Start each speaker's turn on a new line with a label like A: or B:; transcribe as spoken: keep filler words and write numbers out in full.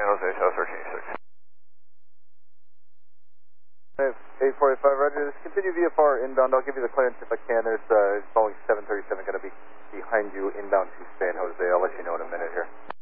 A: San Jose, South thirteen eighty-six.
B: eight forty-five, Roger. Just continue V F R inbound. I'll give you the clearance if I can. There's uh, Boeing seven thirty-seven going to be behind you inbound to San Jose. I'll let you know in a minute here.